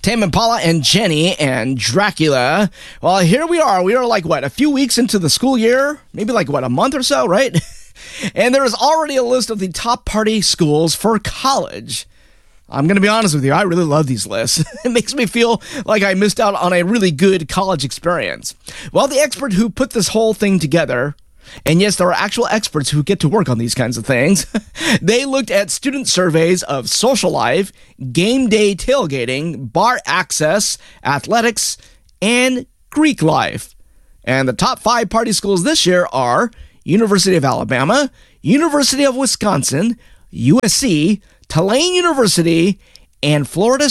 Tame Impala and Jenny and Dracula. Well, here we are. We are like, what, a few weeks into the school year? Maybe like, what, a month or so, right? And there is already a list of the top party schools for college. I'm going to be honest with you. I really love these lists. It makes me feel like I missed out on a really good college experience. Well, the expert who put this whole thing together, and yes, there are actual experts who get to work on these kinds of things. They looked at student surveys of social life, game day tailgating, bar access, athletics, and Greek life. And the top 5 party schools this year are University of Alabama, University of Wisconsin, USC, Tulane University, and Florida